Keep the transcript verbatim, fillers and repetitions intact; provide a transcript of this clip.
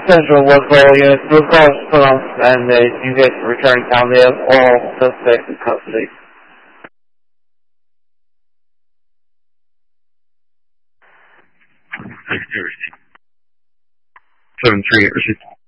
Central was all units was all put on, and they you get return town. They have all suspects in custody. Seven three eight received.